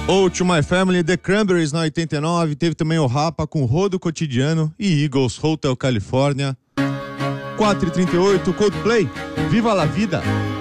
Oh, To My Family, The Cranberries na 89, teve também o Rapa com Rodo Cotidiano e Eagles, Hotel California. 4h38, Coldplay, Viva la Vida.